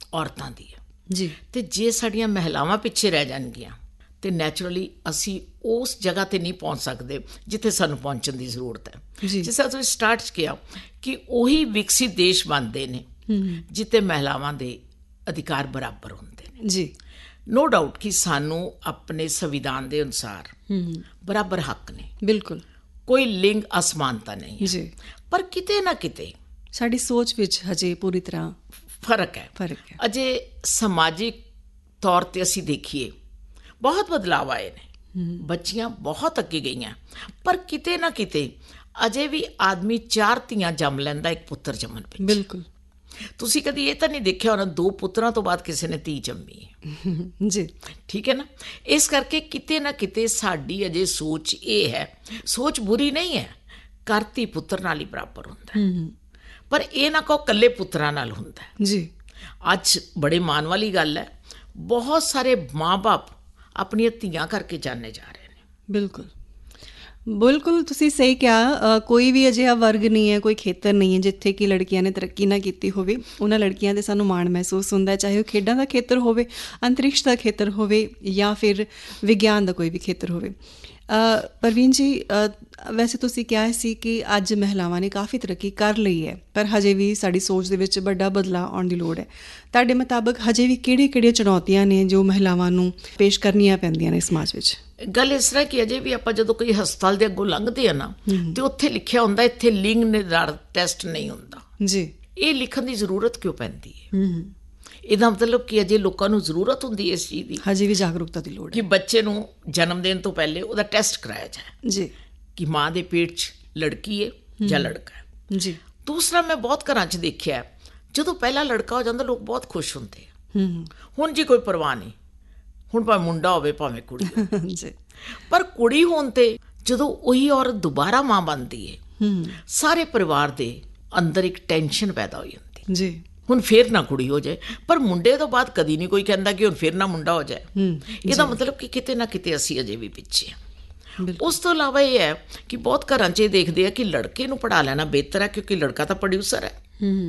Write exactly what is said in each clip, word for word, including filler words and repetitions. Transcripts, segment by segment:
ਔਰਤਾਂ ਦੀ ਹੈ ਜੀ। ਅਤੇ ਜੇ ਸਾਡੀਆਂ ਮਹਿਲਾਵਾਂ ਪਿੱਛੇ ਰਹਿ ਜਾਣਗੀਆਂ ਅਤੇ ਨੈਚੁਰਲੀ ਅਸੀਂ ਉਸ ਜਗ੍ਹਾ 'ਤੇ ਨਹੀਂ ਪਹੁੰਚ ਸਕਦੇ ਜਿੱਥੇ ਸਾਨੂੰ ਪਹੁੰਚਣ ਦੀ ਜ਼ਰੂਰਤ ਹੈ। ਜਿਸ ਤਰ੍ਹਾਂ ਤੁਸੀਂ ਸਟਾਰਟ 'ਚ ਕਿਹਾ ਕਿ ਉਹੀ ਵਿਕਸਿਤ ਦੇਸ਼ ਬਣਦੇ ਨੇ ਜਿੱਥੇ ਮਹਿਲਾਵਾਂ ਦੇ ਅਧਿਕਾਰ ਬਰਾਬਰ ਹੁੰਦੇ ਨੇ। ਜੀ। ਨੋ ਡਾਊਟ ਕਿ ਸਾਨੂੰ ਆਪਣੇ ਸੰਵਿਧਾਨ ਦੇ ਅਨੁਸਾਰ ਬਰਾਬਰ ਹੱਕ ਨੇ, ਬਿਲਕੁਲ ਕੋਈ ਲਿੰਗ ਅਸਮਾਨਤਾ ਨਹੀਂ ਹੈ ਜੀ। ਪਰ ਕਿਤੇ ਨਾ ਕਿਤੇ ਸਾਡੀ ਸੋਚ ਵਿੱਚ ਹਜੇ ਪੂਰੀ ਤਰ੍ਹਾਂ ਫਰਕ ਹੈ ਫਰਕ ਹੈ ਅਜੇ ਸਮਾਜਿਕ ਤੌਰ 'ਤੇ ਅਸੀਂ ਦੇਖੀਏ ਬਹੁਤ ਬਦਲਾਵ ਆਏ ਨੇ, ਬੱਚੀਆਂ ਬਹੁਤ ਅੱਗੇ ਗਈਆਂ, ਪਰ ਕਿਤੇ ਨਾ ਕਿਤੇ ਅਜੇ ਵੀ ਆਦਮੀ ਚਾਰ ਧੀਆਂ ਜੰਮ ਲੈਂਦਾ ਇੱਕ ਪੁੱਤਰ ਜੰਮਣ ਪਿੱਛੇ। ਬਿਲਕੁਲ। ਤੁਸੀਂ ਕਦੀ ਇਹ ਤਾਂ ਨਹੀਂ ਦੇਖਿਆ ਹੋਣਾ ਦੋ ਪੁੱਤਰਾਂ ਤੋਂ ਬਾਅਦ ਕਿਸੇ ਨੇ ਧੀ ਜੰਮੀ ਹੈ। ਜੀ। ਠੀਕ ਹੈ ਨਾ। ਇਸ ਕਰਕੇ ਕਿਤੇ ਨਾ ਕਿਤੇ ਸਾਡੀ ਅਜੇ ਸੋਚ ਇਹ ਹੈ, ਸੋਚ ਬੁਰੀ ਨਹੀਂ ਹੈ, ਘਰ ਧੀ ਪੁੱਤਰ ਨਾਲ ਹੀ ਬਰਾਬਰ ਹੁੰਦਾ, ਪਰ ਇਹ ਨਾ ਕਹੋ ਇਕੱਲੇ ਪੁੱਤਰਾਂ ਨਾਲ ਹੁੰਦਾ ਜੀ। ਅੱਜ ਬੜੇ ਮਾਣ ਵਾਲੀ ਗੱਲ ਹੈ, ਬਹੁਤ ਸਾਰੇ ਮਾਂ ਬਾਪ ਆਪਣੀਆਂ ਧੀਆਂ ਕਰਕੇ ਜਾਣੇ ਜਾ ਰਹੇ ਨੇ। ਬਿਲਕੁਲ ਬਿਲਕੁਲ ਤੁਸੀਂ ਸਹੀ ਕਿਹਾ। ਕੋਈ ਵੀ ਅਜਿਹਾ ਵਰਗ ਨਹੀਂ ਹੈ, ਕੋਈ ਖੇਤਰ ਨਹੀਂ ਹੈ ਜਿੱਥੇ ਕਿ ਲੜਕੀਆਂ ਨੇ ਤਰੱਕੀ ਨਾ ਕੀਤੀ ਹੋਵੇ। ਉਹਨਾਂ ਲੜਕੀਆਂ 'ਤੇ ਸਾਨੂੰ ਮਾਣ ਮਹਿਸੂਸ ਹੁੰਦਾ, ਚਾਹੇ ਉਹ ਖੇਡਾਂ ਦਾ ਖੇਤਰ ਹੋਵੇ, ਅੰਤਰਿਕਸ਼ ਦਾ ਖੇਤਰ ਹੋਵੇ, ਜਾਂ ਫਿਰ ਵਿਗਿਆਨ ਦਾ ਕੋਈ ਵੀ ਖੇਤਰ ਹੋਵੇ। ਪ੍ਰਵੀਨ ਜੀ, ਵੈਸੇ ਤੁਸੀਂ ਕਿਹਾ ਸੀ ਕਿ ਅੱਜ ਮਹਿਲਾਵਾਂ ਨੇ ਕਾਫੀ ਤਰੱਕੀ ਕਰ ਲਈ ਹੈ, ਪਰ ਹਜੇ ਵੀ ਸਾਡੀ ਸੋਚ ਦੇ ਵਿੱਚ ਵੱਡਾ ਬਦਲਾਅ ਆਉਣ ਦੀ ਲੋੜ ਹੈ। ਤੁਹਾਡੇ ਮੁਤਾਬਕ ਹਜੇ ਵੀ ਕਿਹੜੀਆਂ ਕਿਹੜੀਆਂ ਚੁਣੌਤੀਆਂ ਨੇ ਜੋ ਮਹਿਲਾਵਾਂ ਨੂੰ ਪੇਸ਼ ਕਰਨੀਆਂ ਪੈਂਦੀਆਂ ਨੇ ਸਮਾਜ ਵਿੱਚ? ਗੱਲ ਇਸ ਤਰ੍ਹਾਂ ਕਿ ਅਜੇ ਵੀ ਆਪਾਂ ਜਦੋਂ ਕੋਈ ਹਸਪਤਾਲ ਦੇ ਅੱਗੋਂ ਲੰਘਦੇ ਆ ਨਾ, ਤੇ ਉੱਥੇ ਲਿਖਿਆ ਹੁੰਦਾ ਇੱਥੇ ਲਿੰਗ ਨਿਰਧਾਰਤ ਟੈਸਟ ਨਹੀਂ ਹੁੰਦਾ ਜੀ। ਇਹ ਲਿਖਣ ਦੀ ਜ਼ਰੂਰਤ ਕਿਉਂ ਪੈਂਦੀ ਹੈ? ਇਹਦਾ ਮਤਲਬ ਕਿ ਅਜੇ ਲੋਕਾਂ ਨੂੰ ਜ਼ਰੂਰਤ ਹੁੰਦੀ ਹੈ ਇਸ ਚੀਜ਼ ਦੀ, ਹਜੇ ਵੀ ਜਾਗਰੂਕਤਾ ਦੀ ਲੋੜ ਹੈ ਕਿ ਬੱਚੇ ਨੂੰ ਜਨਮ ਦੇਣ ਤੋਂ ਪਹਿਲੇ ਉਹਦਾ ਟੈਸਟ ਕਰਾਇਆ ਜਾਏ ਜੀ, ਕਿ ਮਾਂ ਦੇ ਪੇਟ 'ਚ ਲੜਕੀ ਹੈ ਜਾਂ ਲੜਕਾ ਹੈ। ਜੀ। ਦੂਸਰਾ, ਮੈਂ ਬਹੁਤ ਘਰਾਂ 'ਚ ਦੇਖਿਆ ਜਦੋਂ ਪਹਿਲਾ ਲੜਕਾ ਹੋ ਜਾਂਦਾ ਲੋਕ ਬਹੁਤ ਖੁਸ਼ ਹੁੰਦੇ ਆ। ਹੁਣ ਜੀ ਕੋਈ ਪਰਵਾਹ ਨਹੀਂ, ਹੁਣ ਭਾਵੇਂ ਮੁੰਡਾ ਹੋਵੇ ਭਾਵੇਂ ਕੁੜੀ ਜੀ। ਪਰ ਕੁੜੀ ਹੋਣ 'ਤੇ ਜਦੋਂ ਉਹੀ ਔਰਤ ਦੁਬਾਰਾ ਮਾਂ ਬਣਦੀ ਹੈ, ਸਾਰੇ ਪਰਿਵਾਰ ਦੇ ਅੰਦਰ ਇੱਕ ਟੈਨਸ਼ਨ ਪੈਦਾ ਹੋ ਜਾਂਦੀ ਜੀ। ਹੁਣ ਫਿਰ ਨਾ ਕੁੜੀ ਹੋ ਜਾਏ, ਪਰ ਮੁੰਡੇ ਤੋਂ ਬਾਅਦ ਕਦੀ ਨਹੀਂ ਕੋਈ ਕਹਿੰਦਾ ਕਿ ਹੁਣ ਫਿਰ ਨਾ ਮੁੰਡਾ ਹੋ ਜਾਏ। ਇਹਦਾ ਮਤਲਬ ਕਿ ਕਿਤੇ ਨਾ ਕਿਤੇ ਅਸੀਂ ਅਜੇ ਵੀ ਪਿੱਛੇ ਹਾਂ। ਉਸ ਤੋਂ ਇਲਾਵਾ ਇਹ ਹੈ ਕਿ ਬਹੁਤ ਘਰਾਂ 'ਚ ਇਹ ਦੇਖਦੇ ਆ ਕਿ ਲੜਕੇ ਨੂੰ ਪੜ੍ਹਾ ਲੈਣਾ ਬਿਹਤਰ ਹੈ, ਕਿਉਂਕਿ ਲੜਕਾ ਤਾਂ ਪ੍ਰੋਡਿਊਸਰ ਹੈ,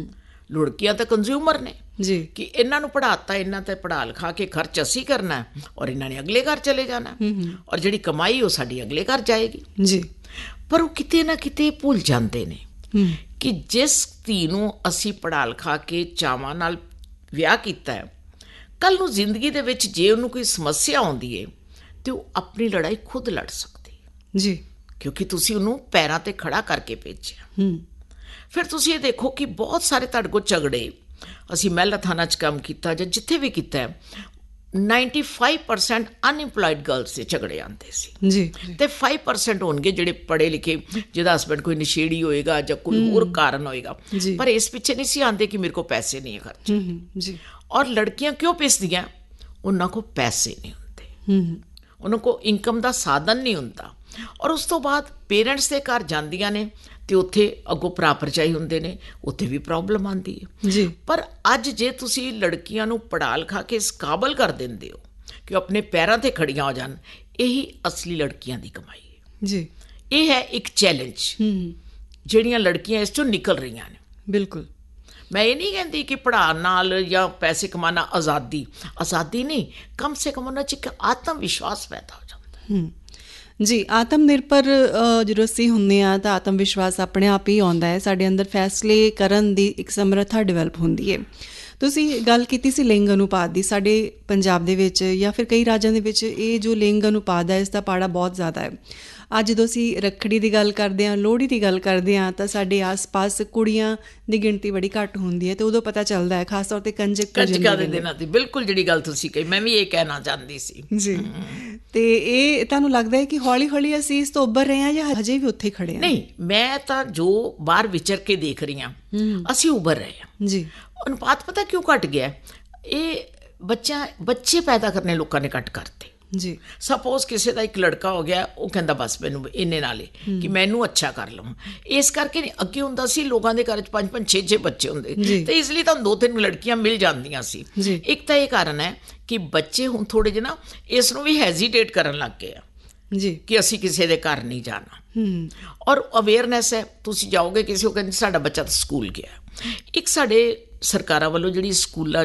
ਲੜਕੀਆਂ ਤਾਂ ਕੰਜ਼ਿਊਮਰ ਨੇ ਜੀ, ਕਿ ਇਹਨਾਂ ਨੂੰ ਪੜ੍ਹਾਤਾ, ਇਹਨਾਂ ਤੇ ਪੜ੍ਹਾ ਲਿਖਾ ਕੇ ਖਰਚ ਅਸੀਂ ਕਰਨਾ ਔਰ ਇਹਨਾਂ ਨੇ ਅਗਲੇ ਘਰ ਚਲੇ ਜਾਣਾ, ਔਰ ਜਿਹੜੀ ਕਮਾਈ ਉਹ ਸਾਡੀ ਅਗਲੇ ਘਰ ਜਾਏਗੀ ਜੀ। ਪਰ ਉਹ ਕਿਤੇ ਨਾ ਕਿਤੇ ਭੁੱਲ ਜਾਂਦੇ ਨੇ ਕਿ ਜਿਸ ਧੀ ਨੂੰ ਅਸੀਂ ਪੜ੍ਹਾ ਲਿਖਾ ਕੇ ਚਾਵਾਂ ਨਾਲ ਵਿਆਹ ਕੀਤਾ ਹੈ, ਕੱਲ੍ਹ ਨੂੰ ਜ਼ਿੰਦਗੀ ਦੇ ਵਿੱਚ ਜੇ ਉਹਨੂੰ ਕੋਈ ਸਮੱਸਿਆ ਆਉਂਦੀ ਹੈ ਤਾਂ ਉਹ ਆਪਣੀ ਲੜਾਈ ਖੁਦ ਲੜ ਸਕਦੀ ਹੈ ਜੀ, ਕਿਉਂਕਿ ਤੁਸੀਂ ਉਹਨੂੰ ਪੈਰਾਂ 'ਤੇ ਖੜ੍ਹਾ ਕਰਕੇ ਭੇਜਿਆ। ਫਿਰ ਤੁਸੀਂ ਇਹ ਦੇਖੋ ਕਿ ਬਹੁਤ ਸਾਰੇ ਤੁਹਾਡੇ ਕੋਲ ਝਗੜੇ, ਅਸੀਂ ਮਹਿਲਾ ਥਾਣਾ 'ਚ ਕੰਮ ਕੀਤਾ ਜਾਂ ਜਿੱਥੇ ਵੀ ਕੀਤਾ ਹੈ, ninety five percent unemployed girls ਦੇ ਝਗੜੇ ਆਉਂਦੇ ਸੀ ਜੀ, ਅਤੇ ਫਾਈਵ ਪਰਸੈਂਟ ਹੋਣਗੇ ਜਿਹੜੇ ਪੜ੍ਹੇ ਲਿਖੇ, ਜਿਹਦਾ ਹਸਬੈਂਡ ਕੋਈ ਨਸ਼ੇੜੀ ਹੋਏਗਾ ਜਾਂ ਕੋਈ ਹੋਰ ਕਾਰਨ ਹੋਏਗਾ, ਪਰ ਇਸ ਪਿੱਛੇ ਨਹੀਂ ਸੀ ਆਉਂਦੇ ਕਿ ਮੇਰੇ ਕੋਲ ਪੈਸੇ ਨਹੀਂ ਹੈ ਖਰਚ ਜੀ। ਔਰ ਲੜਕੀਆਂ ਕਿਉਂ ਪਿਸਦੀਆਂ? ਉਹਨਾਂ ਕੋਲ ਪੈਸੇ ਨਹੀਂ ਹੁੰਦੇ, ਉਹਨਾਂ ਕੋਲ ਇਨਕਮ ਦਾ ਸਾਧਨ ਨਹੀਂ ਹੁੰਦਾ, ਔਰ ਉਸ ਤੋਂ ਬਾਅਦ ਪੇਰੈਂਟਸ ਦੇ ਘਰ ਜਾਂਦੀਆਂ ਨੇ ਅਤੇ ਉੱਥੇ ਅੱਗੋਂ ਭਰਾ ਭਰਜਾਈ ਹੁੰਦੇ ਨੇ, ਉੱਥੇ ਵੀ ਪ੍ਰੋਬਲਮ ਆਉਂਦੀ ਹੈ ਜੀ। ਪਰ ਅੱਜ ਜੇ ਤੁਸੀਂ ਲੜਕੀਆਂ ਨੂੰ ਪੜ੍ਹਾ ਲਿਖਾ ਕੇ ਇਸ ਕਾਬਲ ਕਰ ਦਿੰਦੇ ਹੋ ਕਿ ਉਹ ਆਪਣੇ ਪੈਰਾਂ 'ਤੇ ਖੜੀਆਂ ਹੋ ਜਾਣ, ਇਹੀ ਅਸਲੀ ਲੜਕੀਆਂ ਦੀ ਕਮਾਈ ਹੈ ਜੀ। ਇਹ ਹੈ ਇੱਕ ਚੈਲੰਜ ਜਿਹੜੀਆਂ ਲੜਕੀਆਂ ਇਸ 'ਚੋਂ ਨਿਕਲ ਰਹੀਆਂ ਨੇ। ਬਿਲਕੁਲ, ਮੈਂ ਇਹ ਨਹੀਂ ਕਹਿੰਦੀ ਕਿ ਪੜ੍ਹਾਉਣ ਨਾਲ ਜਾਂ ਪੈਸੇ ਕਮਾਉਣਾ ਆਜ਼ਾਦੀ ਆਜ਼ਾਦੀ ਨਹੀਂ, ਕਮ ਸੇ ਕਮ ਉਹਨਾਂ 'ਚ ਇੱਕ ਆਤਮ ਵਿਸ਼ਵਾਸ ਪੈਦਾ ਹੋ ਜਾਂਦਾ ਜੀ। ਆਤਮ ਨਿਰਭਰ ਜਦੋਂ ਅਸੀਂ ਹੁੰਦੇ ਹਾਂ ਤਾਂ ਆਤਮ ਵਿਸ਼ਵਾਸ ਆਪਣੇ ਆਪ ਹੀ ਆਉਂਦਾ ਹੈ, ਸਾਡੇ ਅੰਦਰ ਫੈਸਲੇ ਕਰਨ ਦੀ ਇੱਕ ਸਮਰੱਥਾ ਡਿਵੈਲਪ ਹੁੰਦੀ ਹੈ। ਤੁਸੀਂ ਗੱਲ ਕੀਤੀ ਸੀ ਲਿੰਗ ਅਨੁਪਾਤ ਦੀ। ਸਾਡੇ ਪੰਜਾਬ ਦੇ ਵਿੱਚ ਜਾਂ ਫਿਰ ਕਈ ਰਾਜਾਂ ਦੇ ਵਿੱਚ ਇਹ ਜੋ ਲਿੰਗ ਅਨੁਪਾਤ ਹੈ, ਇਸ ਦਾ ਪਾੜਾ ਬਹੁਤ ਜ਼ਿਆਦਾ ਹੈ। ਅੱਜ ਜਦੋਂ ਅਸੀਂ ਰੱਖੜੀ ਦੀ ਗੱਲ ਕਰਦੇ ਹਾਂ, ਲੋਹੜੀ ਦੀ ਗੱਲ ਕਰਦੇ ਹਾਂ, ਤਾਂ ਸਾਡੇ ਆਸ ਪਾਸ ਕੁੜੀਆਂ ਦੀ ਗਿਣਤੀ ਬੜੀ ਘੱਟ ਹੁੰਦੀ ਹੈ, ਅਤੇ ਉਦੋਂ ਪਤਾ ਚੱਲਦਾ ਹੈ, ਖਾਸ ਤੌਰ 'ਤੇ ਕੰਜਕ ਕੰਜਕਾਂ ਦੇ ਦਿਨਾਂ 'ਤੇ। ਬਿਲਕੁਲ, ਜਿਹੜੀ ਗੱਲ ਤੁਸੀਂ ਕਹੀ ਮੈਂ ਵੀ ਇਹ ਕਹਿਣਾ ਚਾਹੁੰਦੀ ਸੀ ਜੀ। ਅਤੇ ਇਹ ਤੁਹਾਨੂੰ ਲੱਗਦਾ ਹੈ ਕਿ ਹੌਲੀ ਹੌਲੀ ਅਸੀਂ ਇਸ ਤੋਂ ਉੱਭਰ ਰਹੇ ਹਾਂ ਜਾਂ ਹਜੇ ਵੀ ਉੱਥੇ ਖੜ੍ਹੇ ਹਾਂ? ਨਹੀਂ, ਮੈਂ ਤਾਂ ਜੋ ਬਾਹਰ ਵਿਚਰ ਕੇ ਦੇਖ ਰਹੀ ਹਾਂ, ਅਸੀਂ ਉੱਭਰ ਰਹੇ ਹਾਂ ਜੀ। ਅਨੁਪਾਤ ਪਤਾ ਕਿਉਂ ਘੱਟ ਗਿਆ? ਇਹ ਬੱਚਾ ਬੱਚੇ ਪੈਦਾ ਕਰਨੇ ਲੋਕਾਂ ਨੇ ਘੱਟ ਕਰਤੇ ਜੀ। ਸਪੋਜ਼ ਕਿਸੇ ਦਾ ਇੱਕ ਲੜਕਾ ਹੋ ਗਿਆ, ਉਹ ਕਹਿੰਦਾ ਬਸ ਮੈਨੂੰ ਇੰਨੇ ਨਾਲ ਹੀ ਕਿ ਮੈਨੂੰ ਅੱਛਾ ਕਰ ਲਵਾਂ। ਇਸ ਕਰਕੇ ਨਹੀਂ, ਅੱਗੇ ਹੁੰਦਾ ਸੀ ਲੋਕਾਂ ਦੇ ਘਰ 'ਚ ਪੰਜ ਪੰਜ ਛੇ ਛੇ ਬੱਚੇ ਹੁੰਦੇ, ਅਤੇ ਇਸ ਲਈ ਤੁਹਾਨੂੰ ਦੋ ਤਿੰਨ ਲੜਕੀਆਂ ਮਿਲ ਜਾਂਦੀਆਂ ਸੀ। ਇੱਕ ਤਾਂ ਇਹ ਕਾਰਨ ਹੈ ਕਿ ਬੱਚੇ ਹੁਣ ਥੋੜ੍ਹੇ ਜਿਹੇ ਨਾ ਇਸ ਨੂੰ ਵੀ ਹੈਜ਼ੀਟੇਟ ਕਰਨ ਲੱਗ ਗਏ ਆ ਜੀ, ਕਿ ਅਸੀਂ ਕਿਸੇ ਦੇ ਘਰ ਨਹੀਂ ਜਾਣਾ। ਔਰ ਅਵੇਅਰਨੈਸ ਹੈ, ਤੁਸੀਂ ਜਾਓਗੇ ਕਿਸੇ ਨੂੰ ਕਹਿੰਦੇ ਸਾਡਾ ਬੱਚਾ ਤਾਂ ਸਕੂਲ ਗਿਆ। ਇੱਕ ਸਾਡੇ ਸਰਕਾਰਾਂ ਵੱਲੋਂ ਜਿਹੜੀ ਸਕੂਲਾਂ